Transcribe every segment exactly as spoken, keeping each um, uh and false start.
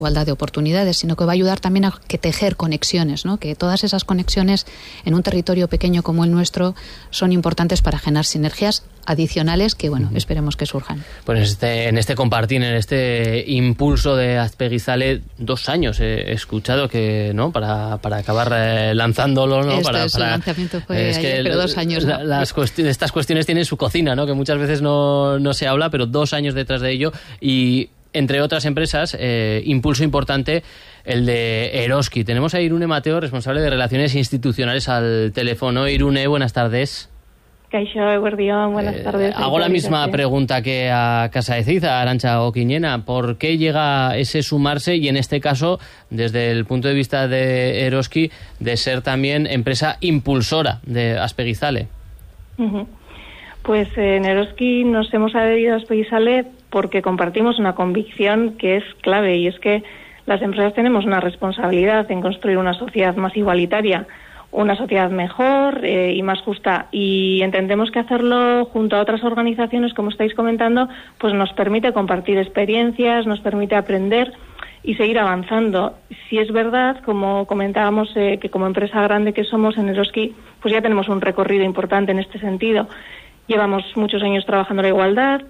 igualdad de oportunidades, sino que va a ayudar también a que tejer conexiones, ¿no? Que todas esas conexiones en un territorio pequeño como el nuestro son importantes para generar sinergias adicionales que, bueno, uh-huh. esperemos que surjan. Pues en este, en este compartir, en este impulso de Aspegizale, dos años he escuchado que, ¿no? Para, para acabar eh, lanzándolo, ¿no? Esto para, es, para, el lanzamiento fue es ayer, que pero dos años. La, ¿no? las cuestiones, estas cuestiones tienen su cocina, ¿no? Que muchas veces no, no se habla, pero dos años detrás de ello y entre otras empresas, eh, impulso importante el de Eroski. Tenemos a Irune Mateo, responsable de Relaciones Institucionales, al teléfono. Irune, buenas tardes. Kaixo, eguerdión, buenas eh, tardes. Hago la misma pregunta que a Casa de Ceiza, a Arantxa Oquiñena. ¿Por qué llega ese sumarse y en este caso, desde el punto de vista de Eroski, de ser también empresa impulsora de Aspegizale? Uh-huh. Pues en Eroski nos hemos adherido a Aspegizale porque compartimos una convicción que es clave, y es que las empresas tenemos una responsabilidad en construir una sociedad más igualitaria, una sociedad mejor eh, y más justa, y entendemos que hacerlo junto a otras organizaciones, como estáis comentando, pues nos permite compartir experiencias, nos permite aprender y seguir avanzando. Si es verdad, como comentábamos, eh, que como empresa grande que somos en Eroski, pues ya tenemos un recorrido importante en este sentido. Llevamos muchos años trabajando la igualdad,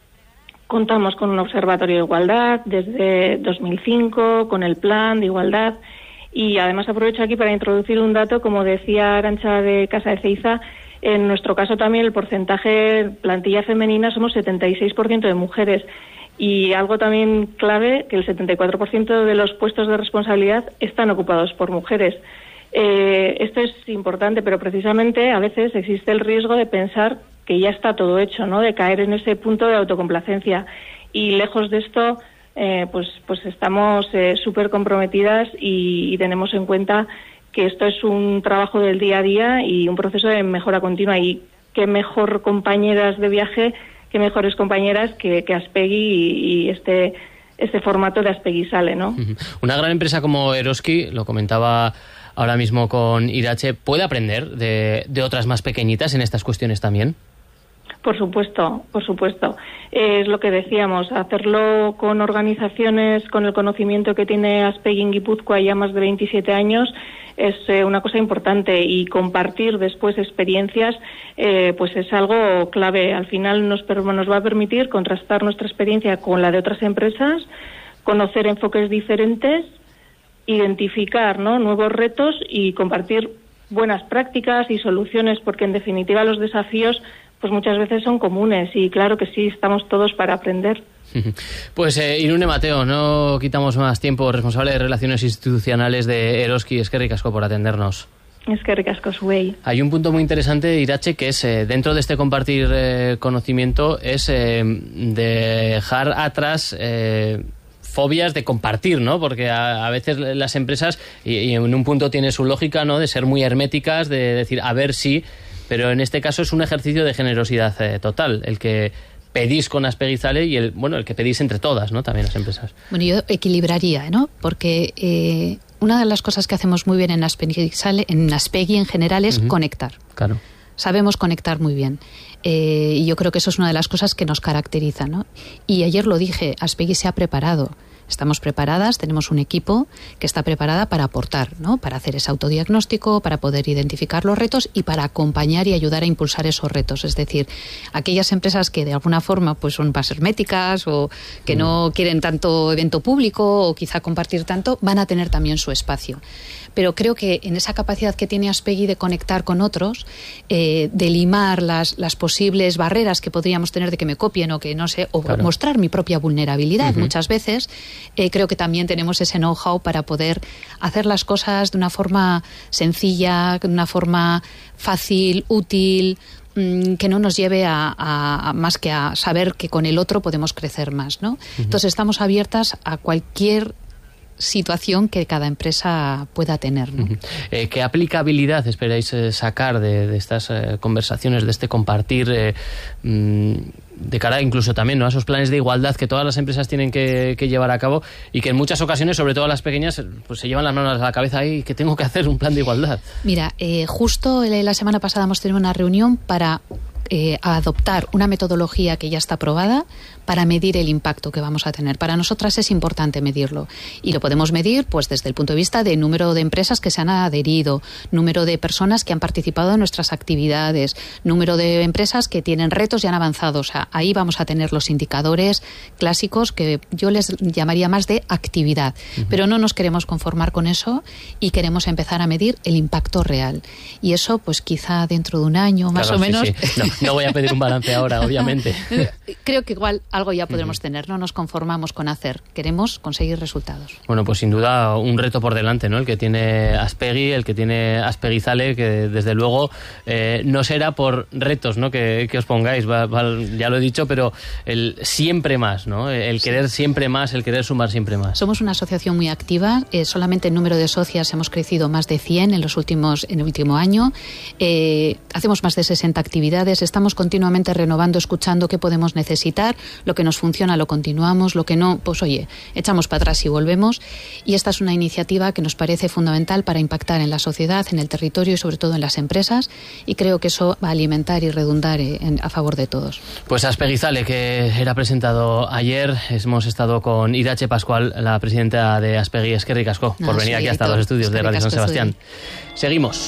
contamos con un observatorio de igualdad desde dos mil cinco, con el plan de igualdad, y además aprovecho aquí para introducir un dato, como decía Arantxa de Casa de Ceiza, en nuestro caso también el porcentaje plantilla femenina somos setenta y seis por ciento de mujeres, y algo también clave, que el setenta y cuatro por ciento de los puestos de responsabilidad están ocupados por mujeres. Eh, esto es importante, pero precisamente a veces existe el riesgo de pensar que ya está todo hecho, ¿no? De caer en ese punto de autocomplacencia. Y lejos de esto, eh, pues, pues estamos eh, súper comprometidas y, y tenemos en cuenta que esto es un trabajo del día a día y un proceso de mejora continua. Y qué mejor compañeras de viaje, qué mejores compañeras que, que Aspegui y, y este, este formato de Aspegizale, ¿no? Una gran empresa como Eroski, lo comentaba ahora mismo con Irache, ¿puede aprender de, de otras más pequeñitas en estas cuestiones también? Por supuesto, por supuesto. Eh, es lo que decíamos, hacerlo con organizaciones, con el conocimiento que tiene Aspegui en Guipúzcoa ya más de veintisiete años, es eh, una cosa importante, y compartir después experiencias eh, pues es algo clave. Al final nos, nos va a permitir contrastar nuestra experiencia con la de otras empresas, conocer enfoques diferentes, identificar, ¿no?, nuevos retos y compartir buenas prácticas y soluciones, porque en definitiva los desafíos pues muchas veces son comunes, y claro que sí, estamos todos para aprender. Pues eh, Irune Mateo, no quitamos más tiempo, responsable de Relaciones Institucionales de Eroski. Eskerrik asko por atendernos. Eskerrik asko zuei. Hay un punto muy interesante, Irache, que es eh, dentro de este compartir eh, conocimiento, es eh, dejar atrás eh, fobias de compartir, ¿no? Porque a, a veces las empresas, y, y en un punto tiene su lógica, ¿no?, de ser muy herméticas, de decir a ver si, pero en este caso es un ejercicio de generosidad eh, total, el que pedís con Aspegizale y el, bueno, el que pedís entre todas, ¿no?, también las empresas. Bueno, yo equilibraría, ¿no? Porque eh, una de las cosas que hacemos muy bien en Aspegizale, en Aspegui en general, es uh-huh. conectar. Claro. Sabemos conectar muy bien. Eh, y yo creo que eso es una de las cosas que nos caracteriza, ¿no? Y ayer lo dije, Aspegui se ha preparado. Estamos preparadas, tenemos un equipo que está preparada para aportar, ¿no?, para hacer ese autodiagnóstico, para poder identificar los retos y para acompañar y ayudar a impulsar esos retos. Es decir, aquellas empresas que de alguna forma pues son más herméticas o que mm. no quieren tanto evento público o quizá compartir tanto, van a tener también su espacio. Pero creo que en esa capacidad que tiene Aspegui de conectar con otros, eh, de limar las, las posibles barreras que podríamos tener de que me copien o que no sé, o claro. mostrar mi propia vulnerabilidad uh-huh. muchas veces, eh, creo que también tenemos ese know-how para poder hacer las cosas de una forma sencilla, de una forma fácil, útil, mmm, que no nos lleve a, a, a más que a saber que con el otro podemos crecer más, ¿no? Uh-huh. Entonces estamos abiertas a cualquier situación que cada empresa pueda tener, ¿no? Uh-huh. Eh, ¿Qué aplicabilidad esperáis eh, sacar de, de estas eh, conversaciones, de este compartir, eh, mm, de cara incluso también, ¿no?, a esos planes de igualdad que todas las empresas tienen que, que llevar a cabo y que en muchas ocasiones, sobre todo las pequeñas, pues se llevan las manos a la cabeza y que tengo que hacer un plan de igualdad? Mira, eh, justo la semana pasada hemos tenido una reunión para eh, adoptar una metodología que ya está aprobada para medir el impacto que vamos a tener. Para nosotras es importante medirlo y lo podemos medir pues desde el punto de vista de número de empresas que se han adherido, número de personas que han participado en nuestras actividades, número de empresas que tienen retos y han avanzado. O sea, ahí vamos a tener los indicadores clásicos que yo les llamaría más de actividad. Uh-huh. Pero no nos queremos conformar con eso y queremos empezar a medir el impacto real. Y eso, pues quizá dentro de un año, más claro, o menos. Sí, sí. No, no voy a pedir un balance ahora, obviamente. Creo que igual algo ya podremos uh-huh. tener. No nos conformamos con hacer. Queremos conseguir resultados. Bueno, pues sin duda un reto por delante, ¿no? El que tiene Aspegui, el que tiene Aspegizale, que desde luego eh, no será por retos, ¿no? Que, que os pongáis, va, va, ya lo he dicho, pero el siempre más, ¿no? El querer siempre más, el querer sumar siempre más. Somos una asociación muy activa. Eh, solamente en número de socias hemos crecido más de cien en los últimos en el último año. Eh, hacemos más de sesenta actividades. Estamos continuamente renovando, escuchando qué podemos necesitar. Lo que nos funciona lo continuamos, lo que no, pues oye, echamos para atrás y volvemos. Y esta es una iniciativa que nos parece fundamental para impactar en la sociedad, en el territorio y sobre todo en las empresas. Y creo que eso va a alimentar y redundar en, a favor de todos. Pues Aspegizale, que era presentado ayer, hemos estado con Irache Pascual, la presidenta de Aspegui. Eskerrik asko por no, venir sí, aquí hasta los estudios de Radio San Sebastián. Seguimos.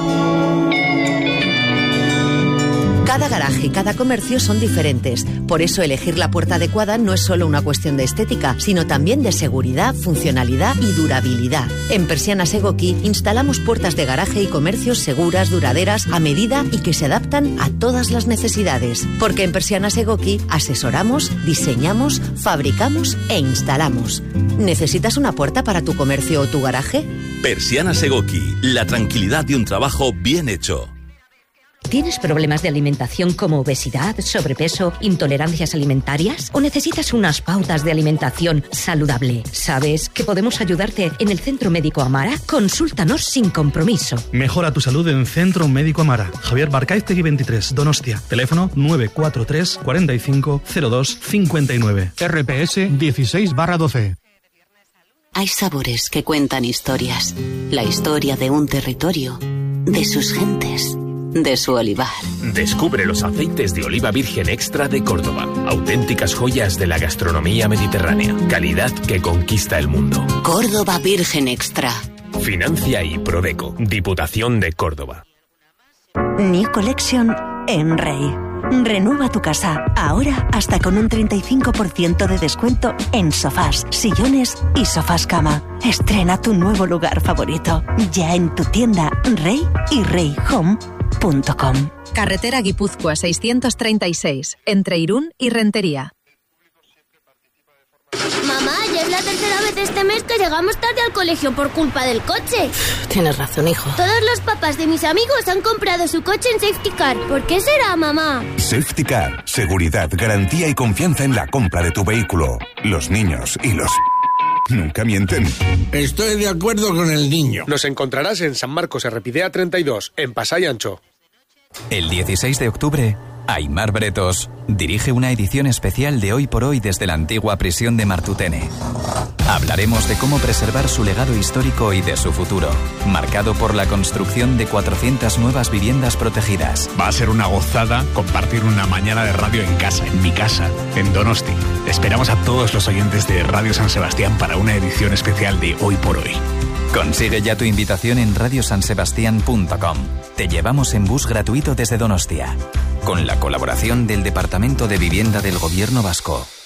Cada garaje y cada comercio son diferentes. Por eso elegir la puerta adecuada no es solo una cuestión de estética, sino también de seguridad, funcionalidad y durabilidad. En Persianas Egoki instalamos puertas de garaje y comercios seguras, duraderas, a medida y que se adaptan a todas las necesidades. Porque en Persianas Egoki asesoramos, diseñamos, fabricamos e instalamos. ¿Necesitas una puerta para tu comercio o tu garaje? Persianas Egoki, la tranquilidad de un trabajo bien hecho. ¿Tienes problemas de alimentación como obesidad, sobrepeso, intolerancias alimentarias? ¿O necesitas unas pautas de alimentación saludable? ¿Sabes que podemos ayudarte en el Centro Médico Amara? Consúltanos sin compromiso. Mejora tu salud en Centro Médico Amara. Javier Barcaiztegui veintitrés, Donostia. Teléfono nueve cuatro tres, cuarenta y cinco, cero dos cincuenta y nueve. R P S dieciséis barra doce. Hay sabores que cuentan historias. La historia de un territorio, de sus gentes, de su olivar. Descubre los aceites de oliva virgen extra de Córdoba. Auténticas joyas de la gastronomía mediterránea. Calidad que conquista el mundo. Córdoba Virgen Extra. Financia y Prodeco. Diputación de Córdoba. New Collection en Rey. Renueva tu casa, ahora hasta con un treinta y cinco por ciento de descuento en sofás, sillones y sofás cama. Estrena tu nuevo lugar favorito, ya en tu tienda Rey y rey home punto com. Carretera Guipúzcoa seiscientos treinta y seis, entre Irún y Rentería. Mamá, ya es la tercera vez este mes que llegamos tarde al colegio por culpa del coche. Tienes razón, hijo. Todos los papás de mis amigos han comprado su coche en Safety Car. ¿Por qué será, mamá? Safety Car. Seguridad, garantía y confianza en la compra de tu vehículo. Los niños y los... nunca mienten. Estoy de acuerdo con el niño. Nos encontrarás en San Marcos Errepidea treinta y dos, en Pasay Ancho. El dieciséis de octubre, Aimar Bretos dirige una edición especial de Hoy por Hoy desde la antigua prisión de Martutene. Hablaremos de cómo preservar su legado histórico y de su futuro, marcado por la construcción de cuatrocientas nuevas viviendas protegidas. Va a ser una gozada compartir una mañana de radio en casa, en mi casa, en Donosti. Esperamos a todos los oyentes de Radio San Sebastián para una edición especial de Hoy por Hoy. Consigue ya tu invitación en radio san sebastián punto com. Te llevamos en bus gratuito desde Donostia, con la colaboración del Departamento de Vivienda del Gobierno Vasco.